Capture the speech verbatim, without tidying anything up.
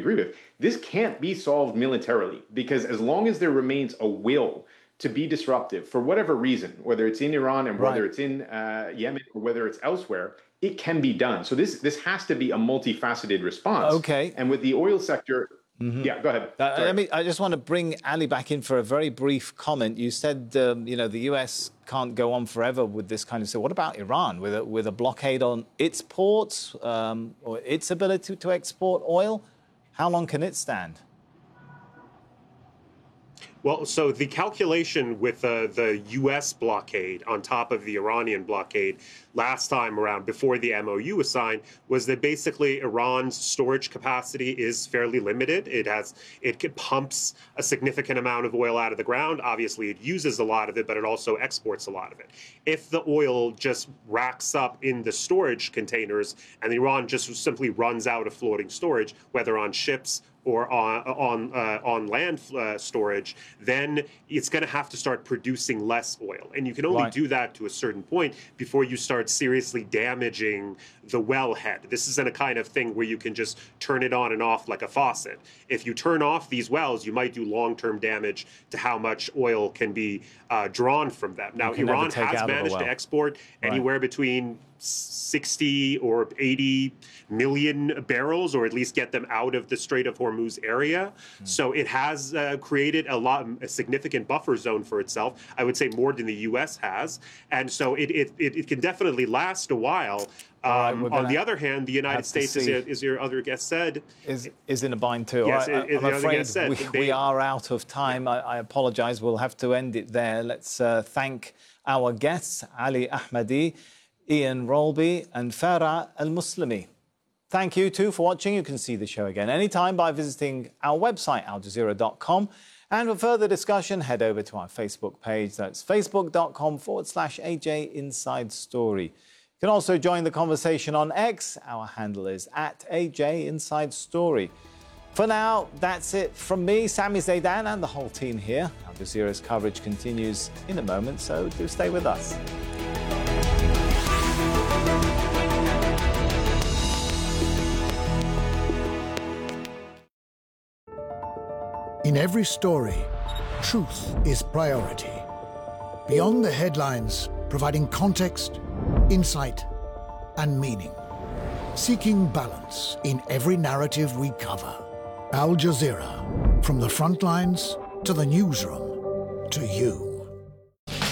agree with, this can't be solved militarily, because as long as there remains a will to be disruptive for whatever reason, whether it's in Iran and whether right. it's in uh, Yemen or whether it's elsewhere, it can be done. So this this has to be a multifaceted response. Okay. And with the oil sector, mm-hmm. yeah, go ahead. Uh, let me, I just want to bring Ali back in for a very brief comment. You said, um, you know, the U S can't go on forever with this kind of stuff. What about Iran with a, with a blockade on its ports um, or its ability to export oil? How long can it stand? Well, so the calculation with uh, the U S blockade on top of the Iranian blockade last time around, before the M O U was signed, was that basically Iran's storage capacity is fairly limited. It has it pumps a significant amount of oil out of the ground. Obviously, it uses a lot of it, but it also exports a lot of it. If the oil just racks up in the storage containers and Iran just simply runs out of floating storage, whether on ships or on on uh, on land uh, storage, then it's going to have to start producing less oil. And you can only right. do that to a certain point before you start seriously damaging the wellhead. This isn't a kind of thing where you can just turn it on and off like a faucet. If you turn off these wells, you might do long-term damage to how much oil can be uh, drawn from them. Now, Iran has managed well. to export right. anywhere between sixty or eighty million barrels, or at least get them out of the Strait of Hormuz area. Mm. So it has uh, created a lot, a significant buffer zone for itself. I would say more than the U S has, and so it it, it, it can definitely last a while. Um, right, on the other hand, the United States, as your, as your other guest said, is is in a bind too. Yes, I, it, I'm afraid said, we, they, we are out of time. I, I apologise. We'll have to end it there. Let's uh, thank our guests, Ali Ahmadi, Ian Rolby and Farah Al-Muslimi. Thank you too for watching. You can see the show again anytime by visiting our website, al jazeera dot com. And for further discussion, head over to our Facebook page. That's facebook.com forward slash AJ Inside Story. You can also join the conversation on X. Our handle is at A J Inside Story. For now, that's it from me, Sami Zaidan, and the whole team here. Al Jazeera's coverage continues in a moment, so do stay with us. In every story, truth is priority. Beyond the headlines, providing context, insight, and meaning. Seeking balance in every narrative we cover. Al Jazeera, from the front lines to the newsroom to you.